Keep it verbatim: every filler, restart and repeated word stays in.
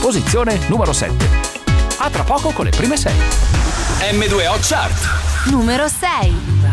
posizione numero sette. A tra poco con le prime sei. emme due o Chart numero sei.